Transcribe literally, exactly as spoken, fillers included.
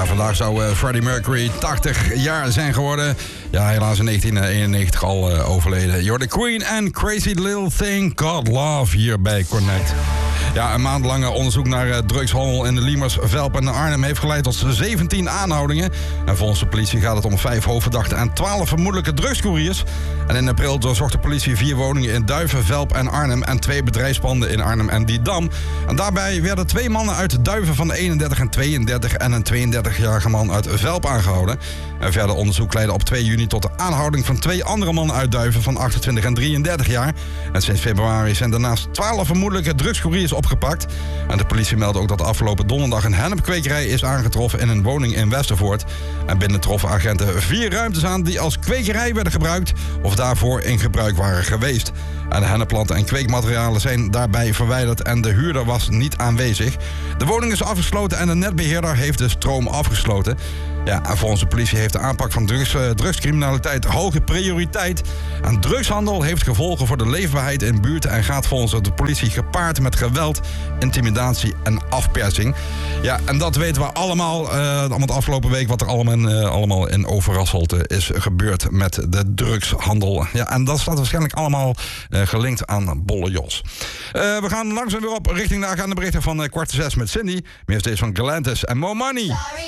Ja, vandaag zou uh, Freddie Mercury tachtig jaar zijn geworden. Ja, helaas in negentien eenennegentig al uh, overleden. You're the Queen and Crazy Little Thing, God Love, hier bij Connect. Ja, een maandlange onderzoek naar uh, drugshandel in de Liemers, Velp en Arnhem heeft geleid tot zeventien aanhoudingen. En volgens de politie gaat het om vijf hoofdverdachten en twaalf vermoedelijke drugscouriers. En in april doorzocht de politie vier woningen in Duiven, Velp en Arnhem en twee bedrijfspanden in Arnhem en Didam. En daarbij werden twee mannen uit Duiven van de eenendertig en tweeëndertig en een tweeëndertigjarige man uit Velp aangehouden. En verder onderzoek leidde op twee juni tot de aanhouding van twee andere mannen uit Duiven van achtentwintig en drieëndertig jaar. En sinds februari zijn daarnaast twaalf vermoedelijke drugscouriers opgepakt. En de politie meldde ook dat de afgelopen donderdag een hennepkwekerij is aangetroffen in een woning in Westervoort. En binnen troffen agenten vier ruimtes aan die als kwekerij werden gebruikt of daarvoor in gebruik waren geweest. En de hennepplanten en kweekmaterialen zijn daarbij verwijderd en de huurder was niet aanwezig. De woning is afgesloten en de netbeheerder heeft de stroom afgesloten. Ja, en volgens de politie heeft de aanpak van drugs, uh, drugscriminaliteit hoge prioriteit. En drugshandel heeft gevolgen voor de leefbaarheid in buurten en gaat volgens de politie gepaard met geweld, intimidatie en afpersing. Ja, en dat weten we allemaal, uh, want afgelopen week wat er allemaal, uh, allemaal in Overasselt is gebeurd met de drugshandel. Ja, en dat staat waarschijnlijk allemaal uh, gelinkt aan Bolle Jos. Uh, we gaan langzaam weer op richting de agenda berichten van uh, kwart te zes met Cindy. Meer heeft deze van Galantis en More Money.